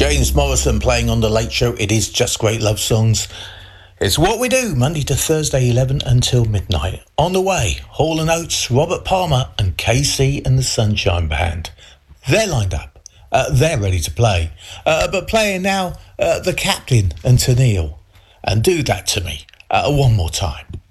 James Morrison playing on The Late Show. It is just great love songs. It's what we do, Monday to Thursday, 11 until midnight. On the way, Hall & Oates, Robert Palmer and KC and the Sunshine Band. They're lined up. They're ready to play. But playing now, The Captain and Tennille. And do that to me one more time.